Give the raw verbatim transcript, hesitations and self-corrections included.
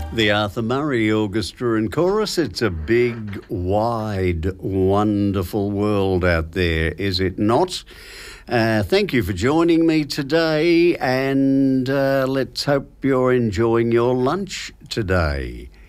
The Arthur Murray Orchestra and Chorus. It's a big, wide, wonderful world out there, is it not? Uh, thank you for joining me today, and uh, let's hope you're enjoying your lunch today.